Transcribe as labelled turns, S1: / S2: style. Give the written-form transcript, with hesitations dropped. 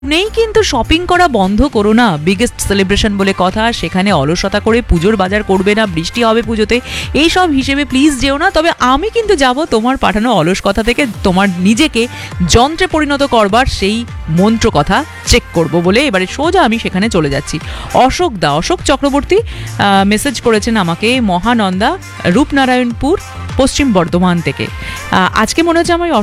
S1: নেই কিন্তু শপিং করা বন্ধ করো না। বিগেস্ট সেলিব্রেশন বলে কথা, সেখানে অলসতা করে পুজোর বাজার করবে না, বৃষ্টি হবে পুজোতে, এইসব হিসেবে প্লিজ যেও না। তবে আমি কিন্তু যাব তোমার পাঠানো অলস কথা থেকে তোমার নিজেকে যন্ত্রে পরিণত করবার সেই মন্ত্র কথা চেক করব বলে এবারে সোজা আমি সেখানে চলে যাচ্ছি। অশোক চক্রবর্তী মেসেজ করেছেন আমাকে, মহানন্দা, রূপনারায়ণপুর, পশ্চিম বর্ধমান থেকে। আজকে মনে হচ্ছে আমার